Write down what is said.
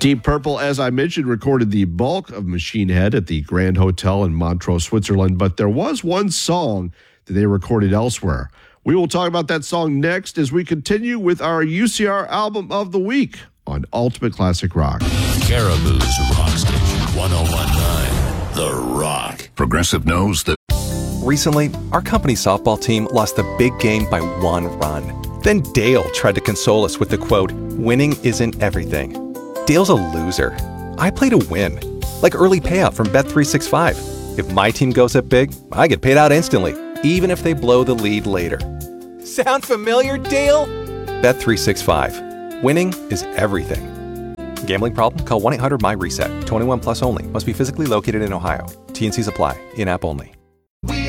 Deep Purple, as I mentioned, recorded the bulk of Machine Head at the Grand Hotel in Montreux, Switzerland, but there was one song that they recorded elsewhere. We will talk about that song next as we continue with our UCR Album of the Week on Ultimate Classic Rock. Caribou's Rock Station 101.9 The Rock. Progressive knows that. Recently, our company softball team lost the big game by 1 run. Then Dale tried to console us with the quote, "Winning isn't everything." Dale's a loser. I play to win. Like early payout from Bet365. If my team goes up big, I get paid out instantly, even if they blow the lead later. Sound familiar, Dale? Bet365. Winning is everything. Gambling problem? Call 1-800-MY-RESET. 21 plus only. Must be physically located in Ohio. T&Cs apply. In-app only.